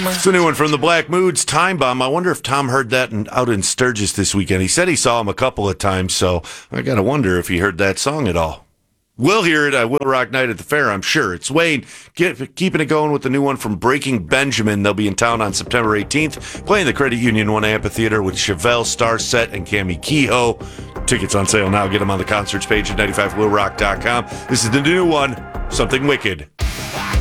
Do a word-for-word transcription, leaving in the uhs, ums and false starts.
It's a new one from the Black Moods, Time Bomb. I wonder if Tom heard that in, out in Sturgis this weekend. He said he saw him a couple of times, so I got to wonder if he heard that song at all. We'll hear it at Will Rock Night at the Fair, I'm sure. It's Wayne get, keeping it going with the new one from Breaking Benjamin. They'll be in town on September eighteenth, playing the Credit Union One Amphitheater with Chevelle, Starset, and Cami Kehoe. Tickets on sale now. Get them on the concerts page at ninety-five will rock dot com. This is the new one, Something Wicked.